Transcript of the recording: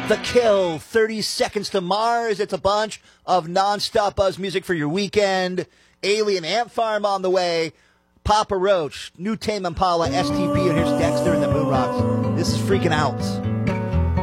The Kill, 30 Seconds to Mars. It's a bunch of nonstop buzz music for your weekend. Alien Ant Farm on the way. Papa Roach, new Tame Impala, STP, and here's Dexter and the Moon Rocks. This is freaking out.